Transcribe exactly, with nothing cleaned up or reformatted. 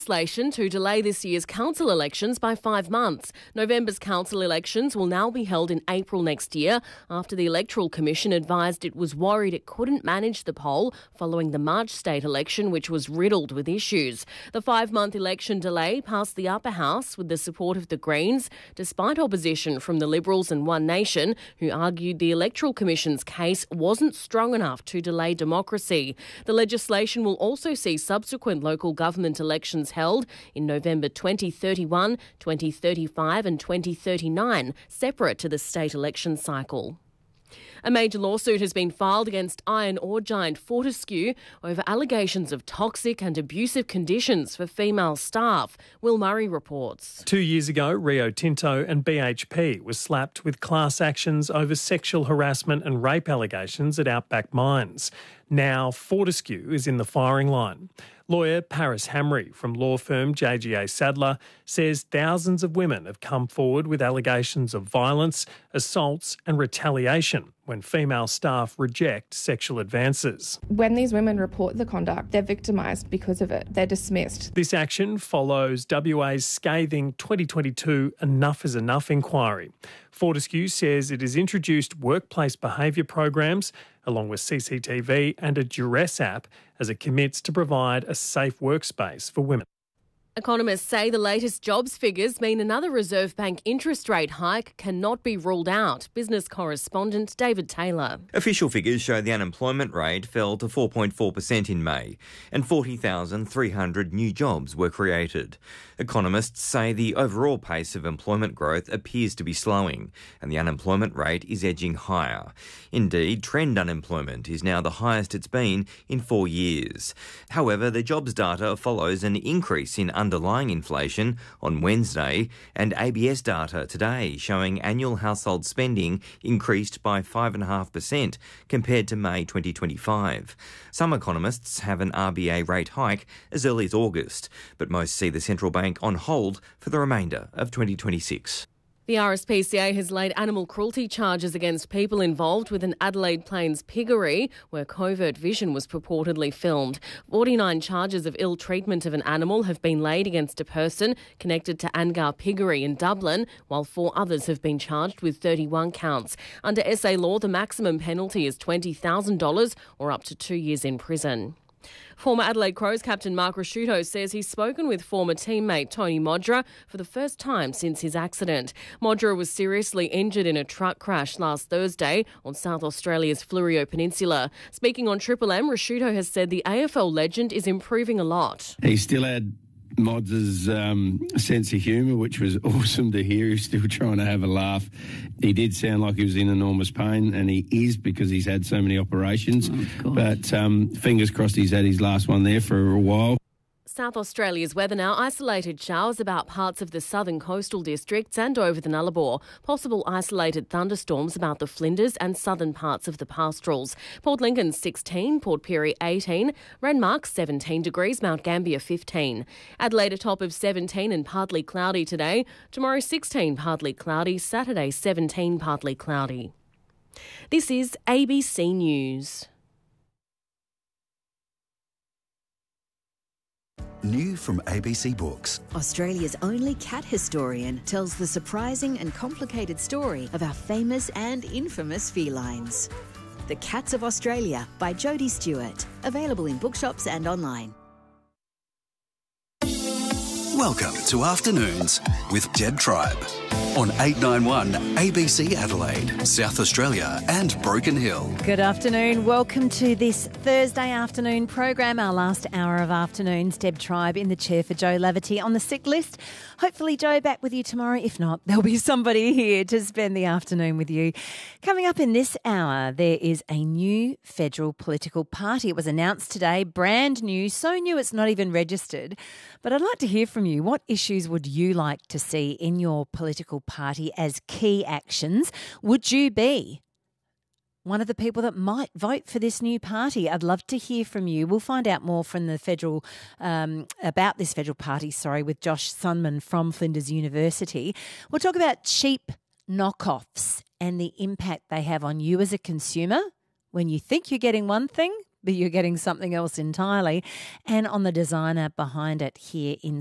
legislation to delay this year's council elections by five months. November's council elections will now be held in April next year after the Electoral Commission advised it was worried it couldn't manage the poll following the March state election, which was riddled with issues. The five-month election delay passed the upper house with the support of the Greens, despite opposition from the Liberals and One Nation, who argued the Electoral Commission's case wasn't strong enough to delay democracy. The legislation will also see subsequent local government elections held in November twenty thirty-one, twenty thirty-five and twenty thirty-nine, separate to the state election cycle. A major lawsuit has been filed against iron ore giant Fortescue over allegations of toxic and abusive conditions for female staff. Will Murray reports. Two years ago, Rio Tinto and B H P were slapped with class actions over sexual harassment and rape allegations at Outback Mines. Now Fortescue is in the firing line. Lawyer Paris Hamry from law firm J G A Sadler says thousands of women have come forward with allegations of violence, assaults and retaliation when female staff reject sexual advances. When these women report the conduct, they're victimised because of it. They're dismissed. This action follows W A's scathing twenty twenty-two Enough is Enough inquiry. Fortescue says it has introduced workplace behaviour programs along with C C T V and a duress app as it commits to provide a safe workspace for women. Economists say the latest jobs figures mean another Reserve Bank interest rate hike cannot be ruled out. Business correspondent David Taylor. Official figures show the unemployment rate fell to four point four percent in May and forty thousand three hundred new jobs were created. Economists say the overall pace of employment growth appears to be slowing and the unemployment rate is edging higher. Indeed, trend unemployment is now the highest it's been in four years. However, the jobs data follows an increase in underlying inflation on Wednesday and A B S data today showing annual household spending increased by five point five percent compared to May twenty twenty-five. Some economists have an R B A rate hike as early as August, but most see the central bank on hold for the remainder of twenty twenty-six. The R S P C A has laid animal cruelty charges against people involved with an Adelaide Plains piggery where covert vision was purportedly filmed. forty-nine charges of ill treatment of an animal have been laid against a person connected to Angar Piggery in Dublin, while four others have been charged with thirty-one counts. Under S A law, the maximum penalty is twenty thousand dollars or up to two years in prison. Former Adelaide Crows captain Mark Ricciuto says he's spoken with former teammate Tony Modra for the first time since his accident. Modra was seriously injured in a truck crash last Thursday on South Australia's Fleurieu Peninsula. Speaking on Triple M, Ricciuto has said the A F L legend is improving a lot. He still had Mods' um, sense of humour, which was awesome to hear. He's still trying to have a laugh. He did sound like he was in enormous pain, and he is because he's had so many operations. Oh, but um, fingers crossed he's had his last one there for a while. South Australia's weather now. Isolated showers about parts of the southern coastal districts and over the Nullarbor. Possible isolated thunderstorms about the Flinders and southern parts of the pastorals. Port Lincoln sixteen, Port Pirie eighteen, Renmark seventeen degrees, Mount Gambier fifteen. Adelaide a top of seventeen and partly cloudy today. Tomorrow sixteen, partly cloudy. Saturday seventeen, partly cloudy. This is A B C News. New from A B C Books. Australia's only cat historian tells the surprising and complicated story of our famous and infamous felines. The Cats of Australia by Jodie Stewart. Available in bookshops and online. Welcome to Afternoons with Deb Tribe on eight ninety-one A B C Adelaide, South Australia and Broken Hill. Good afternoon. Welcome to this Thursday afternoon program, our last hour of afternoons. Deb Tribe in the chair for Joe Laverty on the sick list. Hopefully Joe back with you tomorrow. If not, there'll be somebody here to spend the afternoon with you. Coming up in this hour, there is a new federal political party. It was announced today, brand new, so new it's not even registered. But I'd like to hear from you. What issues would you like to see in your political party as key actions? Would you be one of the people that might vote for this new party? I'd love to hear from you. We'll find out more from the federal um, about this federal party, sorry, with Josh Sunman from Flinders University. We'll talk about cheap knockoffs and the impact they have on you as a consumer when you think you're getting one thing, but you're getting something else entirely, and on the design app behind it here in